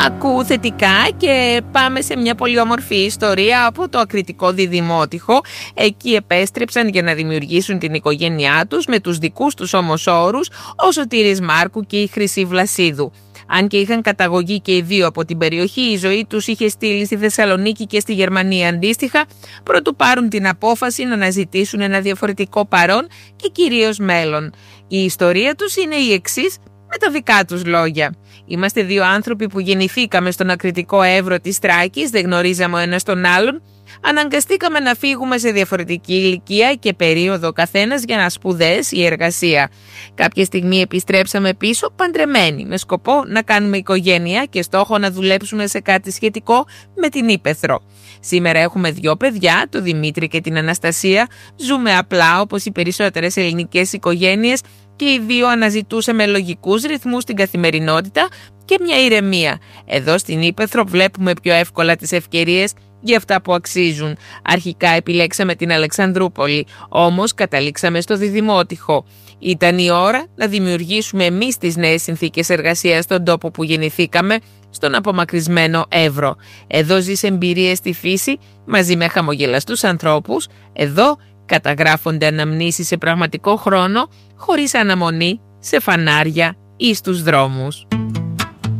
Ακούω θετικά και πάμε σε μια πολύ όμορφη ιστορία από το ακριτικό Διδημότυχο. Εκεί επέστρεψαν για να δημιουργήσουν την οικογένειά τους με τους δικούς τους όμως όρους, ο Σωτήρης Μάρκου και η Χρυσή Βλασίδου. Αν και είχαν καταγωγή και οι δύο από την περιοχή, η ζωή τους είχε στείλει στη Θεσσαλονίκη και στη Γερμανία αντίστοιχα, προτού πάρουν την απόφαση να αναζητήσουν ένα διαφορετικό παρόν και κυρίως μέλλον. Η ιστορία τους είναι η εξής με τα δικά τους λόγια. Είμαστε δύο άνθρωποι που γεννηθήκαμε στον ακριτικό Εύρο της Θράκης, δεν γνωρίζαμε ο ένας τον άλλον. Αναγκαστήκαμε να φύγουμε σε διαφορετική ηλικία και περίοδο καθένας για να σπουδές ή εργασία. Κάποια στιγμή επιστρέψαμε πίσω παντρεμένοι, με σκοπό να κάνουμε οικογένεια και στόχο να δουλέψουμε σε κάτι σχετικό με την ύπαιθρο. Σήμερα έχουμε δύο παιδιά, τον Δημήτρη και την Αναστασία. Ζούμε απλά όπως οι περισσότερες ελληνικές οικογένειες και οι δύο αναζητούσαμε λογικούς ρυθμούς στην καθημερινότητα και μια ηρεμία. Εδώ στην ύπαιθρο βλέπουμε πιο εύκολα τις ευκαιρίες για αυτά που αξίζουν. Αρχικά επιλέξαμε την Αλεξανδρούπολη, όμως καταλήξαμε στο Διδημότυχο. Ήταν η ώρα να δημιουργήσουμε εμείς τις νέες συνθήκες εργασίας στον τόπο που γεννηθήκαμε, στον απομακρυσμένο Εύρο. Εδώ ζεις εμπειρίες στη φύση μαζί με χαμογελαστούς ανθρώπους. Εδώ καταγράφονται αναμνήσεις σε πραγματικό χρόνο, χωρίς αναμονή, σε φανάρια ή στους δρόμους.